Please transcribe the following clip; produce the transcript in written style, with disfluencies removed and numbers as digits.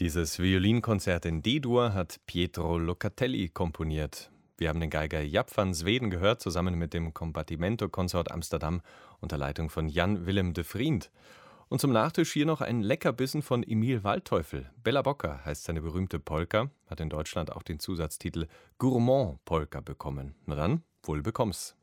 Dieses Violinkonzert in D-Dur hat Pietro Locatelli komponiert. Wir haben den Geiger Jaap van Zweden gehört, zusammen mit dem Combattimento Consort Amsterdam unter Leitung von Jan Willem de Vriend. Und zum Nachtisch hier noch ein Leckerbissen von Emil Waldteufel. Bella Bocca heißt seine berühmte Polka, hat in Deutschland auch den Zusatztitel Gourmand Polka bekommen. Na dann, wohl bekomm's.